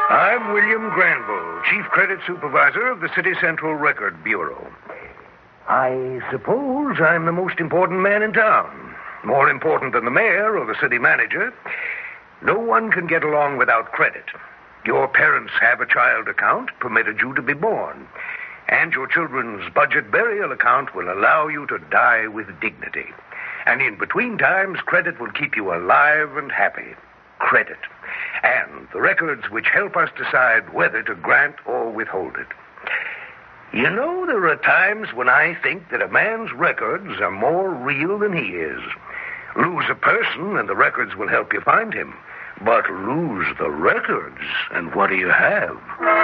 I'm William Granville, Chief Credit Supervisor of the City Central Record Bureau. I suppose I'm the most important man in town. More important than the mayor or the city manager. No one can get along without credit. Your parents have a child account permitted you to be born. And your children's budget burial account will allow you to die with dignity. And in between times, credit will keep you alive and happy. Credit. And the records which help us decide whether to grant or withhold it. You know, there are times when I think that a man's records are more real than he is. Lose a person and the records will help you find him. But lose the records, and what do you have?